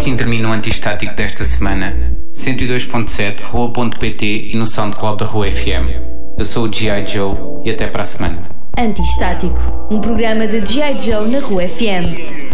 assim termina o Antistático desta semana. 102.7, Rua.pt e no SoundCloud da Rua FM. Eu sou o G.I. Joe e até para a semana. Antistático, um programa de G.I. Joe na Rua FM.